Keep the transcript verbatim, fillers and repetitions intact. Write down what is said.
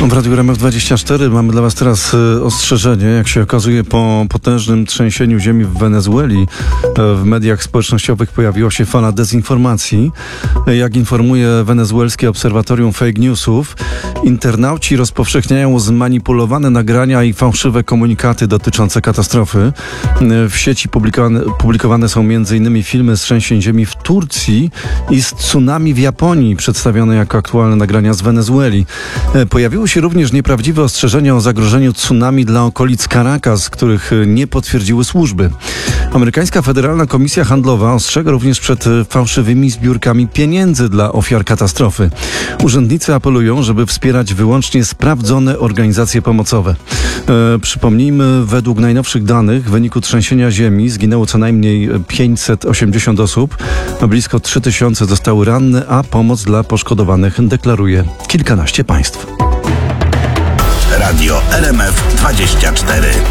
W Radiu R M F dwadzieścia cztery mamy dla Was teraz ostrzeżenie. Jak się okazuje, po potężnym trzęsieniu ziemi w Wenezueli w mediach społecznościowych pojawiła się fala dezinformacji. Jak informuje wenezuelskie obserwatorium fake newsów, internauci rozpowszechniają zmanipulowane nagrania i fałszywe komunikaty dotyczące katastrofy. W sieci publikowane, publikowane są między innymi filmy z trzęsień ziemi w Turcji i z tsunami w Japonii, przedstawione jako aktualne nagrania z Wenezueli. Pojawiły się również nieprawdziwe ostrzeżenia o zagrożeniu tsunami dla okolic Caracas, których nie potwierdziły służby. Amerykańska Federalna Komisja Handlowa ostrzega również przed fałszywymi zbiórkami pieniędzy dla ofiar katastrofy. Urzędnicy apelują, żeby wspierać wyłącznie sprawdzone organizacje pomocowe. E, przypomnijmy, według najnowszych danych w wyniku trzęsienia ziemi zginęło co najmniej pięćset osiemdziesiąt osób, a blisko trzy tysiące zostały ranne, a pomoc dla poszkodowanych deklaruje kilkanaście państw. Radio R M F dwadzieścia cztery.